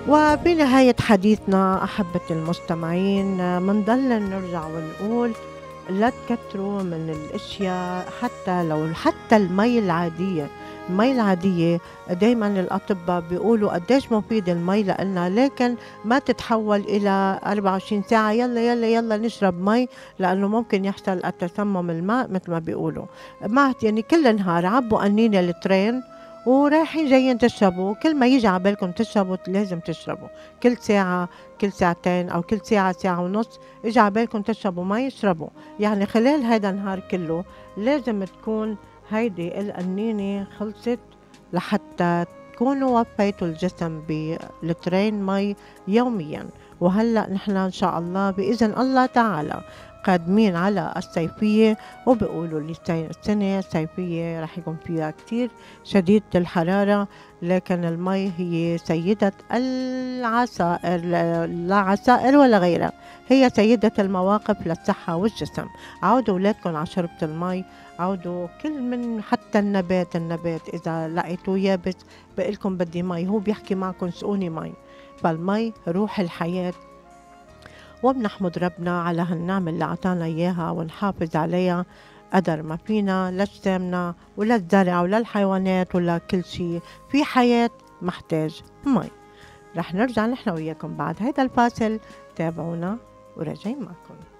وبنهاية حديثنا أحبة المستمعين منضل نرجع ونقول لا تكتروا من الأشياء، حتى المي العادية. المي العادية دايما الأطباء بيقولوا قديش مفيد المي لنا، لكن ما تتحول إلى 24 ساعة يلا يلا يلا نشرب مي، لأنه ممكن يحصل التسمم الماء مثل ما بيقولوا. ما يعني كل نهار عبوا قنينة الترين ورايحين جايين تشربوا، كل ما يجي على بالكم تشربوا لازم تشربوا. كل ساعة، كل ساعتين أو كل ساعة ساعة ونص إجا على بالكم تشربوا مي اشربوا. يعني خلال هذا النهار كله لازم تكون هيدي القنينة خلصت، لحتى تكونوا وفيتوا الجسم بلترين مي يوميا. وهلأ نحن إن شاء الله بإذن الله تعالى قادمين على الصيفية، وبيقولوا لي السنة الصيفية رح يكون فيها كتير شديدة الحرارة، لكن المي هي سيدة العسائر، لا عسائر ولا غيرها، هي سيدة المواقف للصحة والجسم. عودوا أولادكم على شربة المي، عودوا كل من حتى النبات إذا لقيتوه يابس بقلكم بدي مي، هو بيحكي معكم سقوني مي. فالمي روح الحياة، وبنحمد ربنا على هالنعمة اللي عطانا إياها ونحافظ عليها قدر ما فينا لجسامنا وللزرع وللحيوانات ولا كل شيء في حياة محتاج مي. رح نرجع نحن وياكم بعد هيدا الفاصل، تابعونا وراجعين معكم.